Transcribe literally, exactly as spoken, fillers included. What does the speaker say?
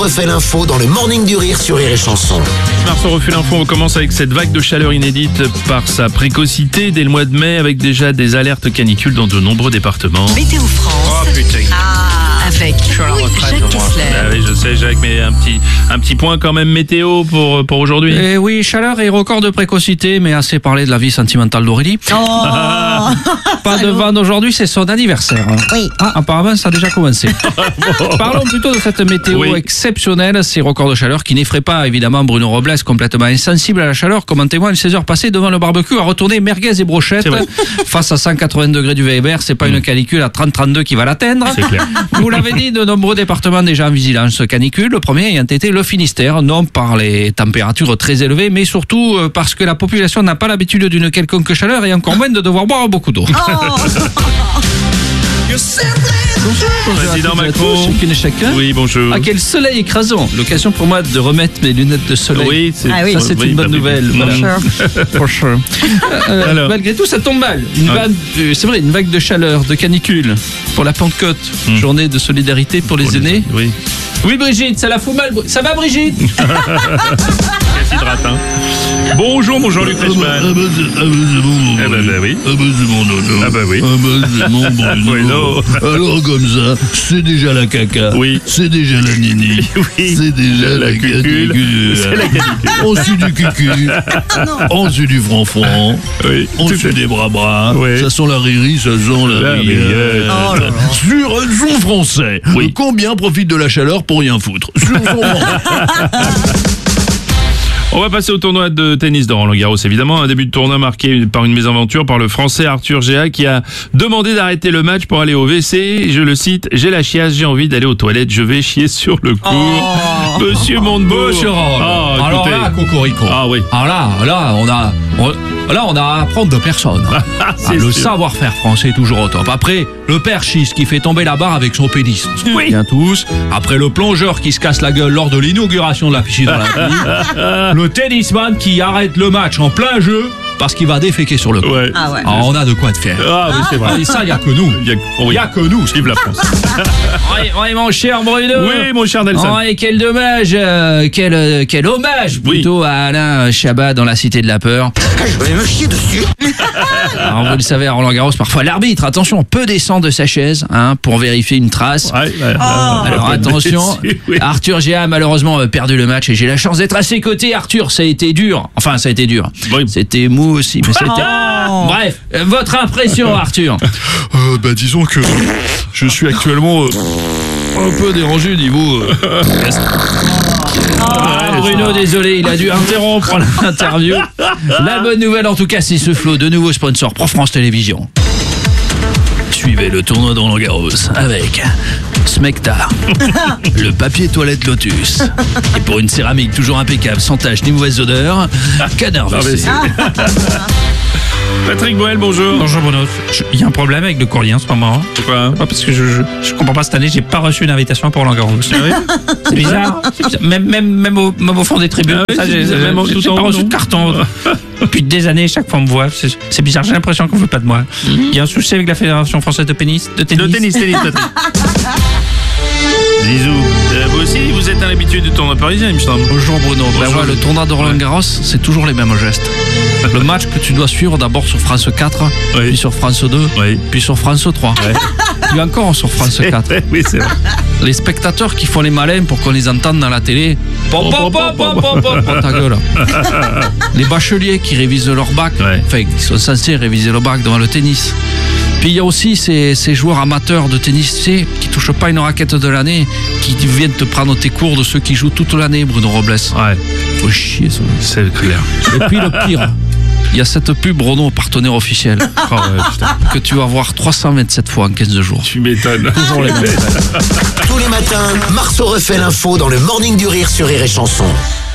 Refait l'info dans le Morning du Rire sur Rire et Chanson. Marceau refait l'info, on commence avec cette vague de chaleur inédite par sa précocité dès le mois de mai avec déjà des alertes canicules dans de nombreux départements. Météo France. Oh putain. Ah, avec Je suis à la oui, retraite, Jacques moi. Kessler. Ah oui, je sais Jacques, mais un petit, un petit point quand même météo pour, pour aujourd'hui. Eh oui, chaleur et record de précocité, mais assez parlé de la vie sentimentale d'Aurélie. Oh. Pas de vanne aujourd'hui, c'est son anniversaire. Oui. Ah, apparemment, ça a déjà commencé. Parlons plutôt de cette météo Oui. exceptionnelle, ces records de chaleur qui n'effraient pas évidemment Bruno Robles, complètement insensible à la chaleur, comme en témoigne ses heures passées devant le barbecue à retourner merguez et brochettes. C'est vrai. Face à cent quatre-vingts degrés du Weber, c'est pas une canicule à trente trente-deux qui va l'atteindre. C'est clair. Vous l'avez dit, de nombreux départements déjà en vigilance canicule. Le premier ayant été le Finistère, non par les températures très élevées, mais surtout euh, parce que la population n'a pas l'habitude d'une quelconque chaleur et encore moins de devoir boire beaucoup d'eau. Président Macron. Chacune et chacun. Oui, bonjour. Ah, quel soleil écrasant. L'occasion pour moi de remettre mes lunettes de soleil. Oui, c'est Ah oui. Ça, c'est oui, une bonne bah, nouvelle. oui. Voilà. For sure. Euh, Alors. malgré tout, ça tombe mal. Une Ouais. vague, euh, c'est vrai, une vague de chaleur, de canicule pour la Pentecôte. Mm. Journée de solidarité pour les Pour les- aînés. Oui. Oui, Brigitte, ça la fout mal. Ça va, Brigitte? Elle s'hydrate, hein. Bonjour, mon Jean-Luc Reichmann. Ah bah c'est ah bah, c'est bon, Eh ben, ben oui. Ah bah c'est mon dodo. Ah bah oui. Ah bah c'est mon Bruno. Bruno. Alors comme ça, c'est déjà la caca. Oui. C'est déjà la nini. Oui. C'est déjà La la cucule. canicule. C'est la canicule. Ensuite du cucu. Ensuite du franc-franc. Oui. Ensuite des bras-bras. Oui. Ça sent la riri, ça sent la, La rilleuse. rilleuse. Oh là là. Sur un son français, Oui. combien profite de la chaleur pour rien foutre? Sur son On va passer au tournoi de tennis de Roland Garros, évidemment. Un début de tournoi marqué par une mésaventure par le Français Arthur Géa qui a demandé d'arrêter le match pour aller au W C. Je le cite, j'ai la chiasse, j'ai envie d'aller aux toilettes, je vais chier sur le cours. Monsieur Montebourg. Monsieur Rob. Ah, Alors écoutez. là, Cocorico. Ah oui. Alors là, là, on a, on- là, on a à apprendre de personne. Ah, c'est Ah, le sûr. savoir-faire français est toujours au top. Après, le perchiste qui fait tomber la barre avec son pénis. Oui. Bien tous. Après, le plongeur qui se casse la gueule lors de l'inauguration de la piscine olympique. Le tennisman qui arrête le match en plein jeu parce qu'il va déféquer sur le court. Ouais. Ah ouais. Ah, on a de quoi de faire. Ah oui, c'est vrai. Ah, et ça, il n'y a que nous. Il y a, oh oui. Il n'y a que nous. Vive la France. Oui, oui, mon cher Bruno. Oui, mon cher Nelson. Oh, et quel dommage, euh, quel, euh, quel hommage Oui. plutôt à Alain Chabat dans la Cité de la Peur. Je vais me chier dessus. Alors, vous le savez, à Roland Garros, parfois l'arbitre, attention, peut descendre de sa chaise hein, pour vérifier une trace. Ouais, ouais, ouais, Alors ouais, attention, dessus, oui. Arthur Géa a malheureusement euh, perdu le match et j'ai la chance d'être à ses côtés. Arthur, ça a été dur. Enfin, ça a été dur. Oui. C'était mou aussi, mais c'était... Bref, euh, votre impression, Arthur? Euh, bah disons que je suis actuellement euh, un peu dérangé au niveau. euh, Ah, Bruno, désolé, il a dû interrompre l'interview. La bonne nouvelle, en tout cas, c'est ce flot de nouveaux sponsors pour France Télévisions. Suivez le tournoi de Roland Garros avec Smecta, le papier toilette Lotus. Et pour une céramique toujours impeccable, sans tache ni mauvaise odeur, Canard Ah, mais W C. c'est- Patrick Boel, bonjour. Bonjour Bruno, Je- il y a un problème avec le courrier en ce moment. Pourquoi? Pas parce que je, je, je comprends pas cette année, j'ai pas reçu une invitation pour Roland Garros. C'est bizarre. C'est bizarre. Même, même, même, au, même au fond des tribunes, Ah oui, ça, c'est j'ai bizarre. j'ai- Même en- j'ai tout en pas haut, reçu non de carton. Depuis des années, chaque fois on me voit. C'est c'est bizarre, j'ai l'impression qu'on veut pas de moi. Il y a un souci avec la Fédération française de tennis. De tennis. De tennis, tennis, Patrick. Zizou, euh, vous aussi, vous êtes un habitué du tournoi parisien, il me semble. Bonjour Bruno. Ben Bonjour. voilà, le tournoi de Roland Garros, c'est toujours les mêmes gestes. Le match que tu dois suivre d'abord sur France quatre, Oui. puis sur France deux, Oui. puis sur France trois, Ouais. puis encore sur France quatre. Oui, c'est vrai. Les spectateurs qui font les malins pour qu'on les entende dans la télé. Pom, pom, pom, pom, pom, pom, pom, ta gueule. Les bacheliers qui révisent leur bac, Ouais. enfin, qui sont censés réviser leur bac devant le tennis. Puis il y a aussi ces, ces joueurs amateurs de tennis, tu sais, qui touchent pas une raquette de l'année, qui viennent te prendre tes cours de ceux qui jouent toute l'année, Bruno Robles. Ouais, Faut chier, ça. c'est clair. Et puis le pire, il y a cette pub Renault partenaire officiel Oh, ouais, putain. que tu vas voir trois cent vingt-sept fois en quinze jours. Tu m'étonnes. Toujours les mêmes. Tous les matins, Marceau refait l'info dans le Morning du Rire sur Rire et Chanson.